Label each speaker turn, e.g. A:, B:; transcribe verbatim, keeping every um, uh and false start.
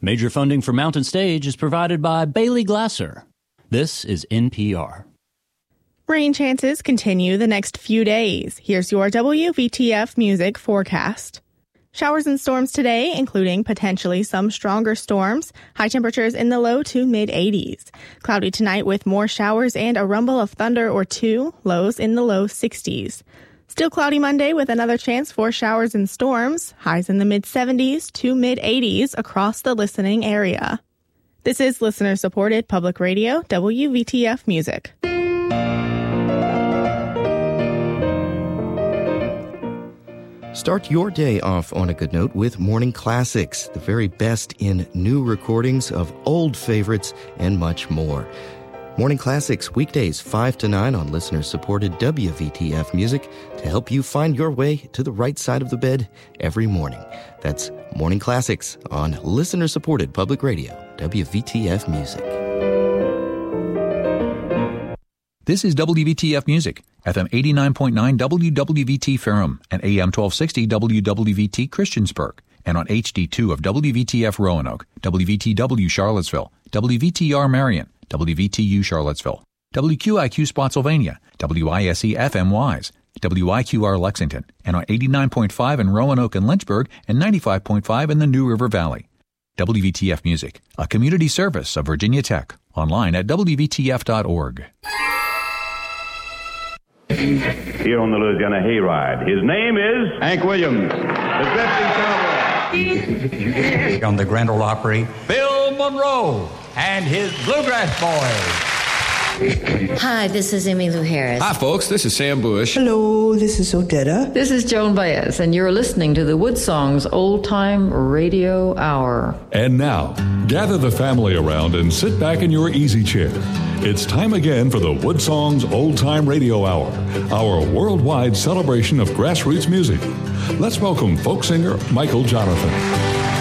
A: Major funding for Mountain Stage is provided by Bailey Glasser. This is N P R.
B: Rain chances continue the next few days. Here's your W V T F music forecast. Showers and storms today, including potentially some stronger storms. High temperatures in the low to mid eighties. Cloudy tonight with more showers and a rumble of thunder or two. Lows in the low sixties. Still cloudy Monday with another chance for showers and storms. Highs in the mid seventies to mid eighties across the listening area. This is listener-supported public radio, W V T F Music.
C: Start your day off on a good note with Morning Classics, the very best in new recordings of old favorites and much more. Morning Classics, weekdays five to nine on listener-supported W V T F Music to help you find your way to the right side of the bed every morning. That's Morning Classics on listener-supported public radio, W V T F Music.
D: This is W V T F Music, F M eighty-nine point nine W W V T Ferrum and A M twelve sixty W W V T Christiansburg, and on H D two of W V T F Roanoke, W V T W Charlottesville, W V T R Marion, W V T U Charlottesville, W Q I Q Spotsylvania, W I S E F M Wise, W I Q R Lexington, and on eighty-nine point five in Roanoke and Lynchburg, and ninety-five point five in the New River Valley. W V T F Music, a community service of Virginia Tech, online at W V T F dot org.
E: Here on the Louisiana Hayride, his name is Hank Williams, the drifting cowboy.
F: On the Grand Ole Opry, Bill Monroe and his Bluegrass Boys.
G: Hi, this is Emmylou Harris.
H: Hi, folks. This is Sam Bush.
I: Hello, this is Odetta.
J: This is Joan Baez, and you're listening to the Woodsongs Old Time Radio Hour.
K: And now, gather the family around and sit back in your easy chair. It's time again for the Woodsongs Old Time Radio Hour, our worldwide celebration of grassroots music. Let's welcome folk singer Michael Jonathan.